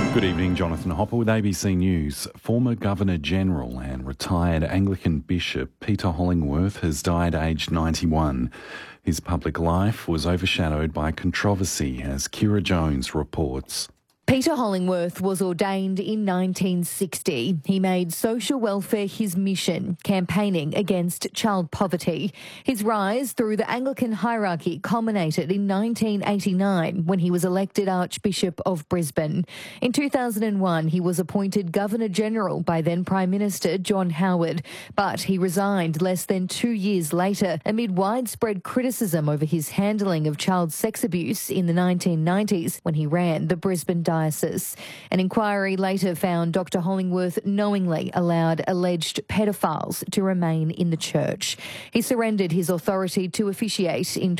Good evening, Jonathan Hopper with ABC News. Former Governor-General and retired Anglican Bishop Peter Hollingworth has died aged 91. His public life was overshadowed by controversy, as Kira Jones reports. Peter Hollingworth was ordained in 1960. He made social welfare his mission, campaigning against child poverty. His rise through the Anglican hierarchy culminated in 1989 when he was elected Archbishop of Brisbane. In 2001, he was appointed Governor-General by then Prime Minister John Howard, but he resigned less than 2 years later amid widespread criticism over his handling of child sex abuse in the 1990s when he ran the Brisbane Diocese. An inquiry later found Dr Hollingworth knowingly allowed alleged pedophiles to remain in the church. He surrendered his authority to officiate in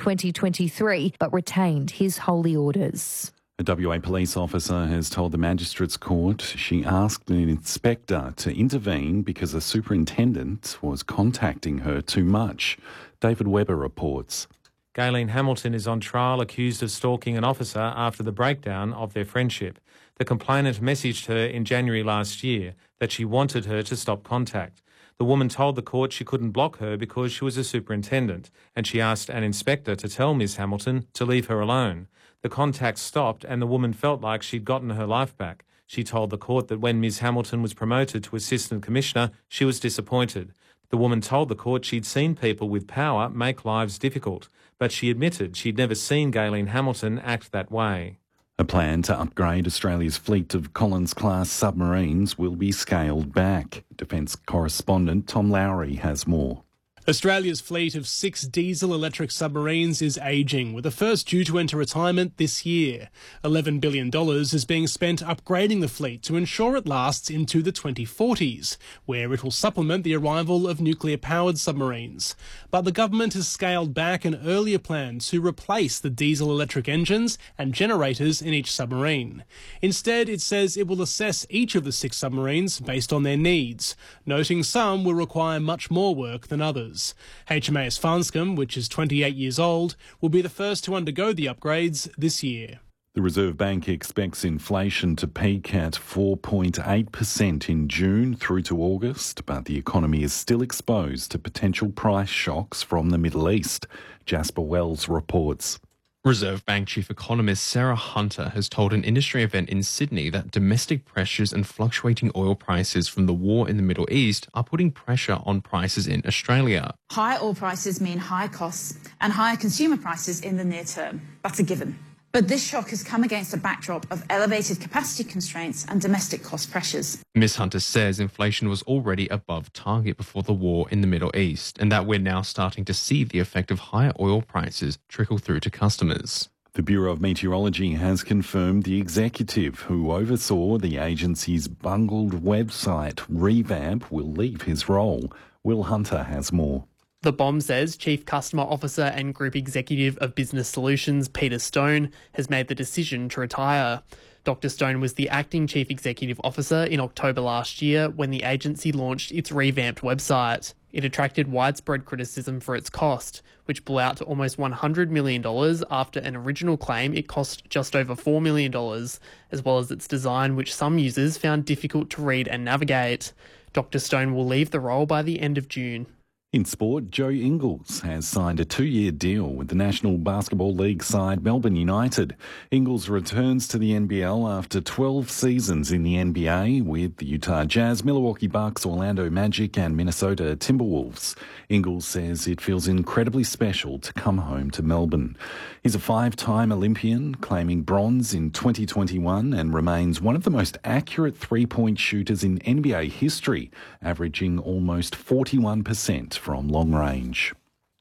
2023 but retained his holy orders. A WA police officer has told the Magistrates Court she asked an inspector to intervene because a superintendent was contacting her too much. David Webber reports. Gayleen Hamilton is on trial accused of stalking an officer after the breakdown of their friendship. The complainant messaged her in January last year that she wanted her to stop contact. The woman told the court she couldn't block her because she was a superintendent, and she asked an inspector to tell Ms Hamilton to leave her alone. The contact stopped and the woman felt like she'd gotten her life back. She told the court that when Ms Hamilton was promoted to Assistant Commissioner, she was disappointed. The woman told the court she'd seen people with power make lives difficult, but she admitted she'd never seen Gayleen Hamilton act that way. A plan to upgrade Australia's fleet of Collins-class submarines will be scaled back. Defence correspondent Tom Lowry has more. Australia's fleet of 6 diesel-electric submarines is ageing, with the first due to enter retirement this year. $11 billion is being spent upgrading the fleet to ensure it lasts into the 2040s, where it will supplement the arrival of nuclear-powered submarines. But the government has scaled back an earlier plan to replace the diesel-electric engines and generators in each submarine. Instead, it says it will assess each of the 6 submarines based on their needs, noting some will require much more work than others. HMAS Farnscombe, which is 28 years old, will be the first to undergo the upgrades this year. The Reserve Bank expects inflation to peak at 4.8% in June through to August, but the economy is still exposed to potential price shocks from the Middle East. Jasper Wells reports. Reserve Bank Chief Economist Sarah Hunter has told an industry event in Sydney that domestic pressures and fluctuating oil prices from the war in the Middle East are putting pressure on prices in Australia. High oil prices mean higher costs and higher consumer prices in the near term. That's a given. But this shock has come against a backdrop of elevated capacity constraints and domestic cost pressures. Ms Hunter says inflation was already above target before the war in the Middle East, and that we're now starting to see the effect of higher oil prices trickle through to customers. The Bureau of Meteorology has confirmed the executive who oversaw the agency's bungled website revamp will leave his role. Will Hunter has more. The BOM says Chief Customer Officer and Group Executive of Business Solutions, Peter Stone, has made the decision to retire. Dr Stone was the acting Chief Executive Officer in October last year when the agency launched its revamped website. It attracted widespread criticism for its cost, which blew out to almost $100 million after an original claim it cost just over $4 million, as well as its design, which some users found difficult to read and navigate. Dr Stone will leave the role by the end of June. In sport, Joe Ingles has signed a 2-year deal with the National Basketball League side Melbourne United. Ingles returns to the NBL after 12 seasons in the NBA with the Utah Jazz, Milwaukee Bucks, Orlando Magic and Minnesota Timberwolves. Ingles says it feels incredibly special to come home to Melbourne. He's a 5-time Olympian, claiming bronze in 2021 and remains one of the most accurate three-point shooters in NBA history, averaging almost 41% from long range.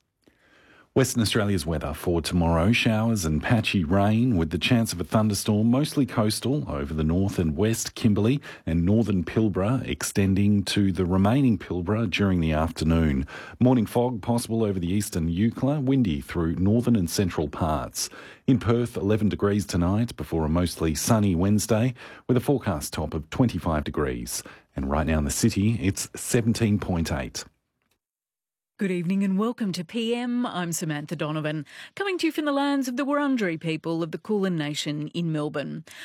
Western Australia's weather for tomorrow: showers and patchy rain with the chance of a thunderstorm, mostly coastal over the north and west Kimberley and northern Pilbara, extending to the remaining Pilbara during the afternoon. Morning fog possible over the eastern Eucla, windy through northern and central parts. In Perth, 11 degrees tonight before a mostly sunny Wednesday with a forecast top of 25 degrees. And right now in the city, it's 17.8. Good evening and welcome to PM. I'm Samantha Donovan, coming to you from the lands of the Wurundjeri people of the Kulin Nation in Melbourne.